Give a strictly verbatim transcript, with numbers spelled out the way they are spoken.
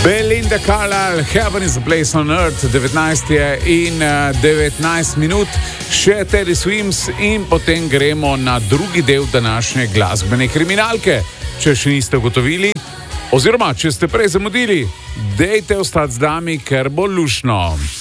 Belinda Carlisle, Heaven is a Place on Earth, devetnajst je in devetnajst minut, še Teddy Swims in potem gremo na drugi del današnje glasbene kriminalke. Če še niste ugotovili, oziroma če ste prej zamudili, dejte ostati z nami, ker bo lušno.